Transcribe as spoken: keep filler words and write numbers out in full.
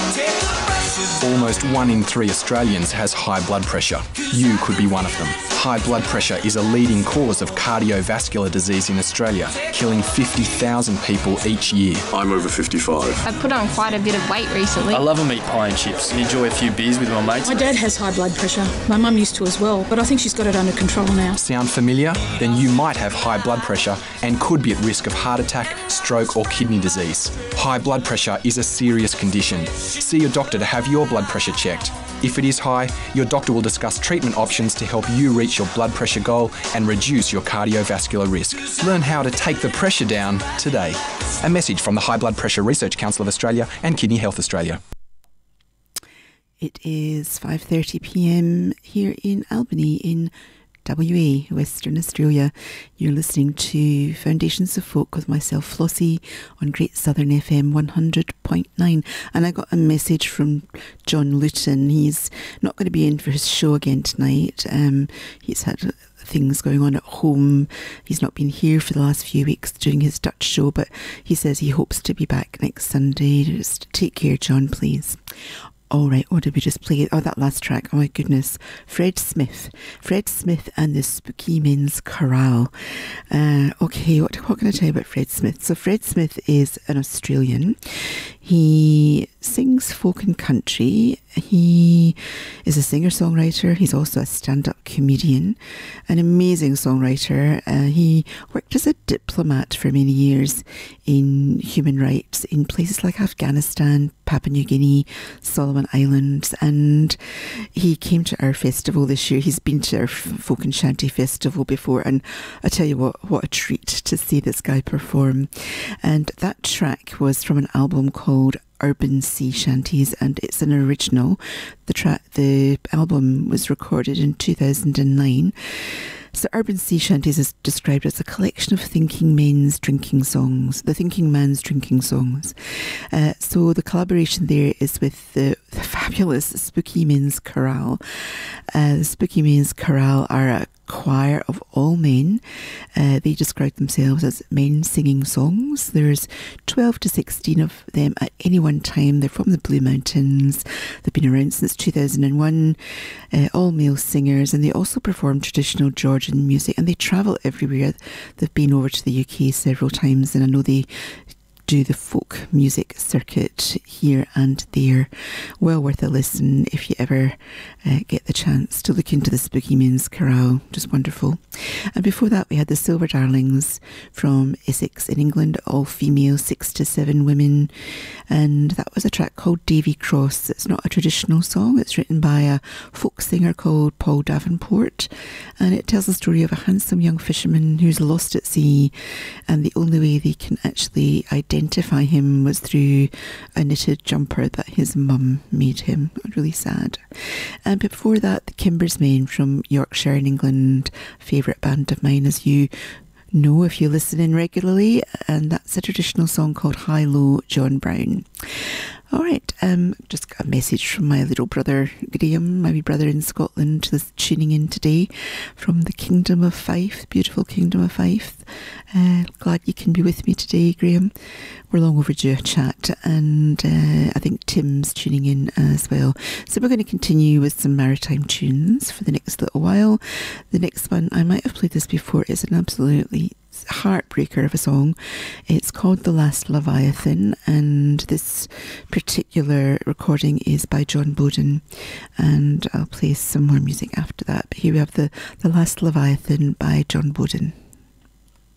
Almost one in three Australians has high blood pressure. You could be one of them. High blood pressure is a leading cause of cardiovascular disease in Australia, killing fifty thousand people each year. I'm over fifty-five. I've put on quite a bit of weight recently. I love a meat pie and chips and enjoy a few beers with my mates. My dad has high blood pressure. My mum used to as well, but I think she's got it under control now. Sound familiar? Then you might have high blood pressure and could be at risk of heart attack, stroke or kidney disease. High blood pressure is a serious condition. See your doctor to have your blood pressure checked. If it is high, your doctor will discuss treatment options to help you reach your blood pressure goal and reduce your cardiovascular risk. Learn how to take the pressure down today. A message from the High Blood Pressure Research Council of Australia and Kidney Health Australia. It is five thirty p m here in Albany in W A, Western Australia. You're listening to Foundations of Folk with myself, Flossie, on Great Southern F M one hundred point nine. And I got a message from John Luton. He's not going to be in for his show again tonight. Um, he's had things going on at home. He's not been here for the last few weeks doing his Dutch show, but he says he hopes to be back next Sunday. Just take care, John, please. All right, what did we just play? Oh, that last track. Oh, my goodness. Fred Smith. Fred Smith and the Spooky Men's Chorale. Uh, okay, what, what can I tell you about Fred Smith? So Fred Smith is an Australian. He sings folk and country. He is a singer-songwriter. He's also a stand-up comedian, an amazing songwriter. Uh, he worked as a diplomat for many years in human rights in places like Afghanistan, Papua New Guinea, Solomon Islands, and he came to our festival this year. He's been to our Folk and Shanty Festival before, and I tell you what, what a treat to see this guy perform. And that track was from an album called Urban Sea Shanties, and it's an original. The track, the album was recorded in two thousand nine. So Urban Sea Shanties is described as a collection of thinking men's drinking songs, the thinking man's drinking songs. Uh, so the collaboration there is with the, the fabulous Spooky Men's Chorale. Uh, the Spooky Men's Chorale are a choir of all men. Uh, they describe themselves as men singing songs. There's twelve to sixteen of them at any one time. They're from the Blue Mountains. They've been around since two thousand one. Uh, all male singers, and they also perform traditional Georgian music, and they travel everywhere. They've been over to the U K several times, and I know they do the folk music circuit here and there. Well worth a listen if you ever uh, get the chance to look into the Spooky Men's Chorale. Just wonderful. And before that we had the Silver Darlings from Essex in England, all female, six to seven women, and that was a track called Davy Cross. It's not a traditional song. It's written by a folk singer called Paul Davenport, and it tells the story of a handsome young fisherman who's lost at sea, and the only way they can actually identify identify him was through a knitted jumper that his mum made him. Really sad. And before that, the Kimbers Men from Yorkshire in England, favourite band of mine, as you know if you listen in regularly, and that's a traditional song called High Low John Brown. All right, um, just got a message from my little brother Graham, my wee brother in Scotland, that's tuning in today from the Kingdom of Fife, beautiful Kingdom of Fife. Uh, glad you can be with me today, Graham. We're long overdue a chat, and uh, I think Tim's tuning in as well. So we're going to continue with some maritime tunes for the next little while. The next one, I might have played this before, is an absolutely heartbreaker of a song. It's called The Last Leviathan, and this particular recording is by John Bowden, and I'll play some more music after that. But here we have the, the Last Leviathan by John Bowden.